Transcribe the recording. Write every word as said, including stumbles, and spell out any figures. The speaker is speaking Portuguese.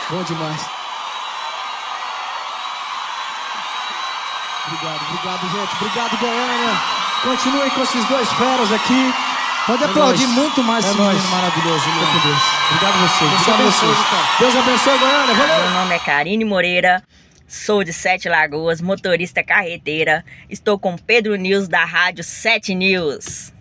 Bom demais. Obrigado, obrigado, gente. Obrigado, Goiânia. Continuem com esses dois feras aqui. Pode é aplaudir nóis. Muito mais é esse menino maravilhoso. Meu Deus. Obrigado a vocês. Deus abençoe, vocês. Deus abençoe, Goiânia. Valeu. Meu nome é Karine Moreira. Sou de Sete Lagoas, motorista carreteira. Estou com Pedro News da Rádio Sete News.